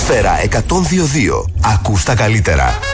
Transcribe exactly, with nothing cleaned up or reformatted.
Σφαίρα εκατόν δύο κόμμα δύο. Ακούς τα καλύτερα.